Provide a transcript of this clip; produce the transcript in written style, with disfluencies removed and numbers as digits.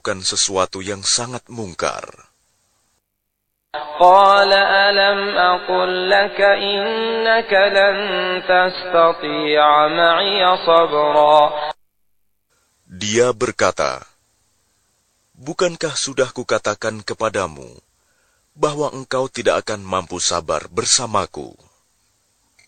melakukan sesuatu yang sangat mungkar. قال ألم أقل لك إنك لن تستطيع معي صبرا. Dia berkata, bukankah sudah kukatakan kepadamu bahwa engkau tidak akan mampu sabar bersamaku?